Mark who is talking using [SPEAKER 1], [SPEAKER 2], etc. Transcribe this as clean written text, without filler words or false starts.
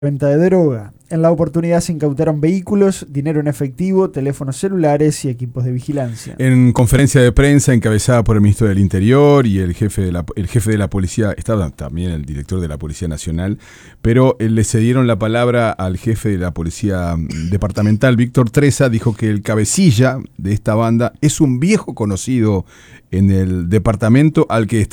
[SPEAKER 1] Venta de droga. En la oportunidad se incautaron vehículos, dinero en efectivo, teléfonos celulares y equipos de vigilancia.
[SPEAKER 2] En conferencia de prensa encabezada por el ministro del Interior y el jefe de la policía, estaba también el director de la Policía Nacional, pero le cedieron la palabra al jefe de la Policía Departamental, Víctor Treza. Dijo que el cabecilla de esta banda es un viejo conocido en el departamento al que